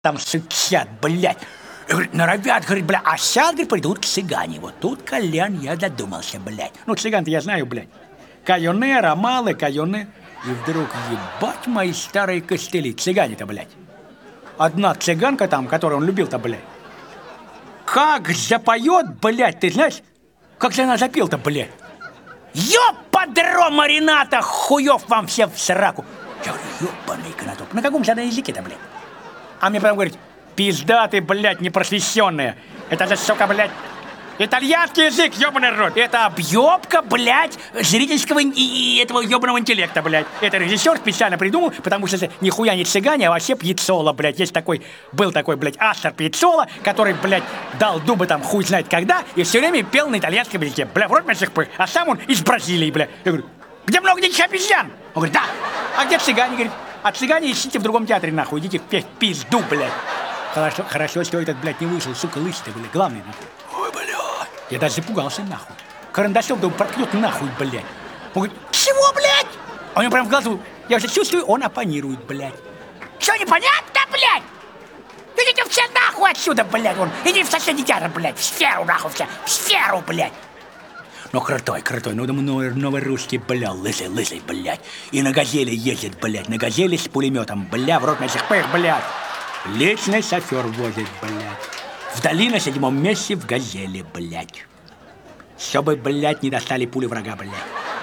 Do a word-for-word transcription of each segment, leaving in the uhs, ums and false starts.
там сычат, блядь. И, говорит, норовят, говорит, блядь, а сейчас, говорит, придут цыгане. Вот тут, Колян, я додумался, блядь. Ну, цыган-то я знаю, блядь. Кайоне, ромалы, кайоне. И вдруг, ебать мои старые костыли, цыгане-то, блядь. Одна цыганка там, которую он любил-то, блядь. Как запоет, блядь, ты знаешь, как же она запел-то, блядь. Ёпадром марината, хуёв вам все в сраку. Я говорю, ёбаный конотоп, на каком же она языке-то, блядь? А мне прям говорит, пизда ты, блядь, непросвещенная. Это же, сука, блядь, итальянский язык, ёбаный рот. Это объёбка, блядь, зрительского и, и этого ёбаного интеллекта, блядь. Это режиссер специально придумал, потому что это нихуя не цыгане, а вообще Пьяццола, блядь. Есть такой, был такой, блядь, Астор Пьяццола, который, блядь, дал дубы там хуй знает когда и все время пел на итальянском языке. Бля, в рот мясных пых. А сам он из Бразилии, блядь. Я говорю, где много диких обезьян? Он говорит, да. А где цыгане? Говорит, а цыгане ищите в другом театре, нахуй. Идите в пизду, блядь. Хорошо, хорошо, что этот, блядь, не вышел, сука, лысый-то, блядь. Главный, нахуй. Ой, блядь. Я даже запугался, нахуй. Карандашом да проткнет нахуй, блядь. Он говорит, чего, блядь? А у него прям в глазу. Я уже чувствую, он оппонирует, блядь. Что, непонятно, блядь? Идите все нахуй отсюда, блядь. Он, иди в соседний театр, блядь. В сферу, нахуй, все. В сферу, блядь. Ну, крутой, крутой. Ну, новый, новый русский, бля, лысый, лысый, блядь. И на газели ездит, блядь. На газели с пулеметом, бля, в рот на всех пых, блядь. Личный шофер возит, блядь. Вдали на седьмом месте в газели, блядь. Чтобы, блядь, не достали пули врага, блядь.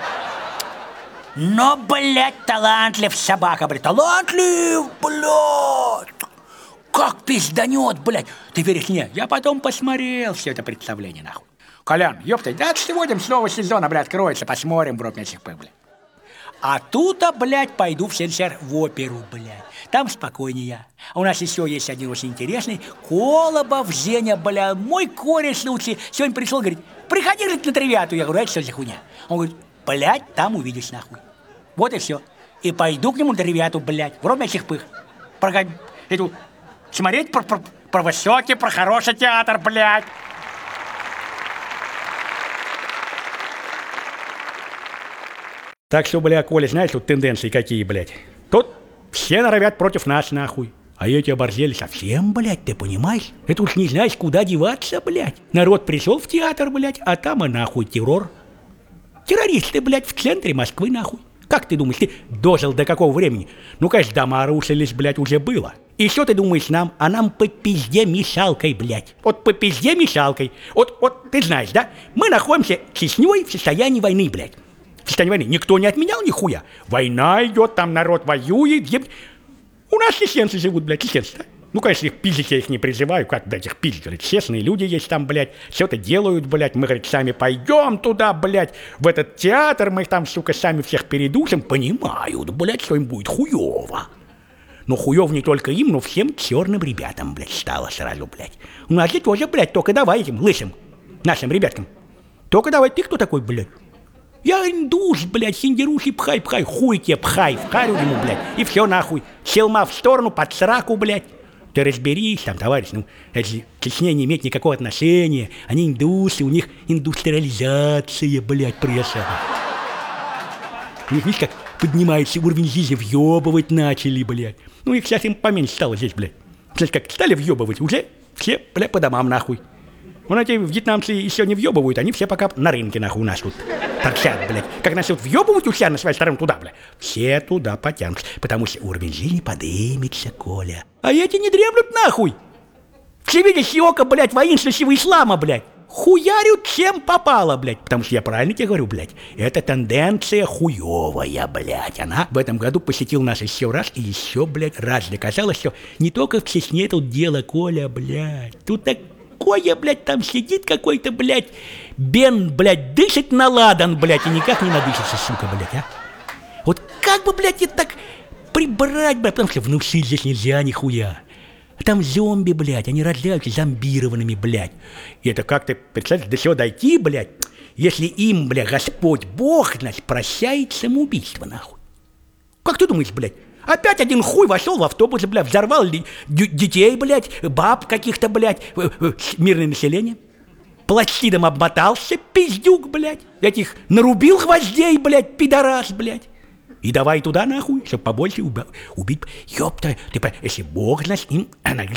Но, блядь, талантлив собака, блядь. Талантлив, блядь. Как пизданет, блядь. Ты веришь мне? Я потом посмотрел все это представление, нахуй. Колян, ёпта, да сегодня с нового сезона, блядь, откроется. Посмотрим, в рот мясных пых, блядь. А тут-то, блядь, пойду в СССР в оперу, блядь. Там спокойнее. А у нас еще есть один очень интересный. Колобов Женя, бля, мой кореш лучший. Сегодня пришел, говорит, приходи, говорит, на тривиату. Я говорю, это что за хуйня? Он говорит, блядь, там увидишь, нахуй. Вот и все. И пойду к нему на тривиату, блядь, в рот мясных пых. Про, эту, смотреть про, про, про высокий, про хороший театр, блядь. Так что, бля, Коля, знаешь, тут тенденции какие, блядь? Тут все норовят против нас, нахуй. А эти оборзели совсем, блядь, ты понимаешь? Это уж не знаешь, куда деваться, блядь. Народ пришел в театр, блядь, а там и нахуй террор. Террористы, блядь, в центре Москвы, нахуй. Как ты думаешь, ты дожил до какого времени? Ну, конечно, дома рушились, блядь, уже было. И что ты думаешь нам? А нам по пизде мешалкой, блядь. Вот по пизде мешалкой. Вот, вот, ты знаешь, да? Мы находимся с Чечней в состоянии войны, блядь. В состоянии войны. Никто не отменял нихуя. Война идет, там народ воюет. Еб... У нас чеченцы живут, блядь, чеченцы, да? Ну, конечно, их пиздить я их не призываю. Как, блядь, их пиздить? Говорит, честные люди есть там, блядь. Все это делают, блядь. Мы, говорит, сами пойдем туда, блядь, в этот театр. Мы их там, сука, сами всех передушим. Понимают, блядь, что им будет хуёво. Но хуёв не только им, но всем черным ребятам, блядь, стало сразу, блядь. У нас же тоже, блядь, только давай этим лысым, нашим ребяткам. Только давай, ты кто такой, блядь? Я индус, блядь, синдерухи, пхай, пхай, хуй тебе, пхай, вхарю ему, блядь, и все нахуй. Селма в сторону, под сраку, блядь. Ты разберись там, товарищ, ну, это же к Чечне не имеет никакого отношения. Они индусы, у них индустриализация, блядь, пресса. У них, видишь, как поднимается уровень жизни, въебывать начали, блядь. Ну, их сейчас им поменьше стало здесь, блядь. Знаешь, как стали въебывать, уже все, блядь, по домам, нахуй. Вон эти вьетнамцы еще не въебывают, они все пока на рынке, нахуй, у нас тут торчат, блядь. Как начнут въебывать у себя на своей стороне туда, блядь, все туда потянутся, потому что уровень жизни подымется, Коля. А эти не дремлют, нахуй. Всевидящее око, блядь, воинствующего ислама, блядь. Хуярют чем попало, блядь. Потому что я правильно тебе говорю, блядь, это тенденция хуевая, блядь. Она в этом году посетила нас еще раз и еще, блядь, раз доказала, что не только в Чечне тут дело, Коля, блядь. Тут так... Коя, блядь, там сидит какой-то, блядь, Бен, блядь, дышит на ладан, блядь, и никак не надышится, сука, блядь, а? Вот как бы, блядь, это так прибрать, блядь, потому что внушить здесь нельзя нихуя. А там зомби, блядь, они рождаются зомбированными, блядь. И это как-то, представляешь, до чего дойти, блядь, если им, блядь, Господь Бог, значит, прощает самоубийство, нахуй. Как ты думаешь, блядь? Опять один хуй вошел в автобус, блядь, взорвал детей, блядь, баб каких-то, блядь, мирное население. Пластидом обмотался, пиздюк, блядь. Этих нарубил гвоздей, блядь, пидорас, блядь. И давай туда нахуй, чтобы побольше уба- убить. Ёпта, ты, по- если Бог нас им